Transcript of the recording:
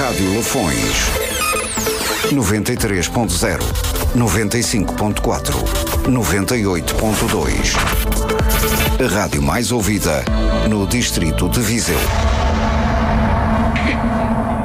Rádio Lafões 93.0, 95.4, 98.2. A rádio mais ouvida no distrito de Viseu.